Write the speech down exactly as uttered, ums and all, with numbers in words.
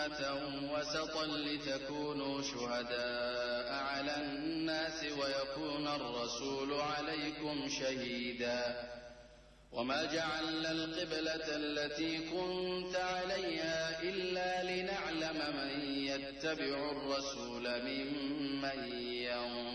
وسطا لتكونوا شهداء على الناس ويكون الرسول عليكم شهيدا وما جعلنا القبلة التي كنت عليها إلا لنعلم من يتبع الرسول ممن ينقضي